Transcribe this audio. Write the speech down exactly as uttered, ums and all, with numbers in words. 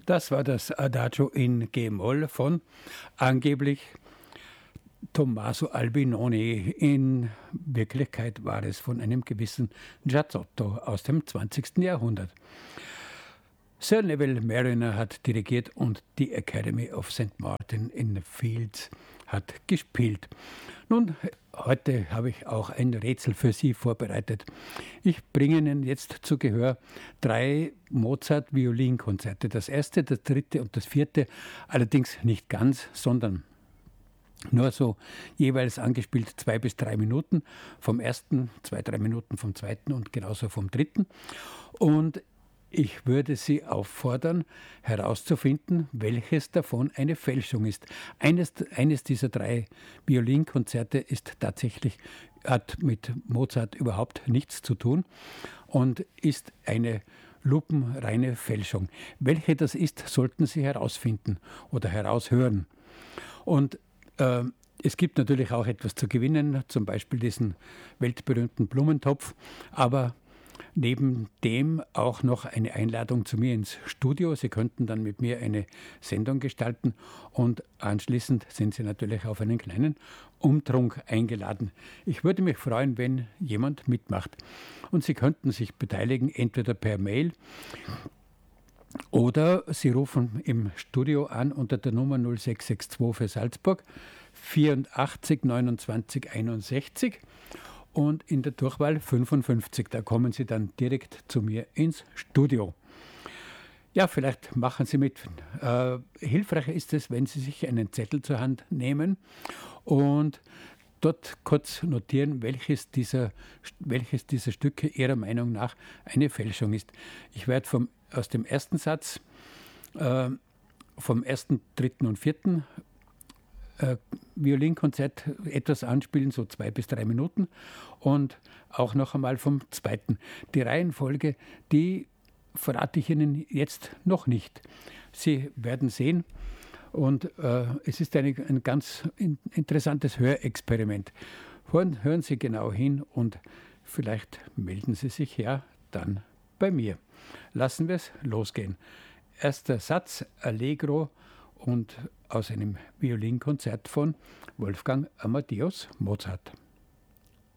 Das war das Adagio in G-Moll von angeblich Tommaso Albinoni. In Wirklichkeit war es von einem gewissen Giazzotto aus dem zwanzigsten Jahrhundert. Sir Neville Marriner hat dirigiert und die Academy of Saint Martin in the Fields hat gespielt. Nun, heute habe ich auch ein Rätsel für Sie vorbereitet. Ich bringe Ihnen jetzt zu Gehör drei Mozart-Violinkonzerte. Das erste, das dritte und das vierte, allerdings nicht ganz, sondern nur so jeweils angespielt zwei bis drei Minuten. Vom ersten, zwei, drei Minuten vom zweiten und genauso vom dritten. Und ich würde Sie auffordern, herauszufinden, welches davon eine Fälschung ist. Eines, eines dieser drei Violinkonzerte ist tatsächlich, hat mit Mozart überhaupt nichts zu tun und ist eine lupenreine Fälschung. Welche das ist, sollten Sie herausfinden oder heraushören. Und äh, es gibt natürlich auch etwas zu gewinnen, zum Beispiel diesen weltberühmten Blumentopf, aber neben dem auch noch eine Einladung zu mir ins Studio. Sie könnten dann mit mir eine Sendung gestalten und anschließend sind Sie natürlich auf einen kleinen Umtrunk eingeladen. Ich würde mich freuen, wenn jemand mitmacht. Und Sie könnten sich beteiligen, entweder per Mail oder Sie rufen im Studio an unter der Nummer null sechs sechs zwei für Salzburg vierundachtzig neunundzwanzig einundsechzig. Und in der Durchwahl fünfundfünfzig, da kommen Sie dann direkt zu mir ins Studio. Ja, vielleicht machen Sie mit. Äh, hilfreich ist es, wenn Sie sich einen Zettel zur Hand nehmen und dort kurz notieren, welches dieser, welches dieser Stücke Ihrer Meinung nach eine Fälschung ist. Ich werde vom, aus dem ersten Satz, äh, vom ersten, dritten und vierten Äh, Violinkonzert etwas anspielen, so zwei bis drei Minuten und auch noch einmal vom zweiten. Die Reihenfolge, die verrate ich Ihnen jetzt noch nicht. Sie werden sehen und äh, es ist eine, ein ganz in, interessantes Hörexperiment. Hören, hören Sie genau hin und vielleicht melden Sie sich ja dann bei mir. Lassen wir es losgehen. Erster Satz, Allegro und aus einem Violinkonzert von Wolfgang Amadeus Mozart.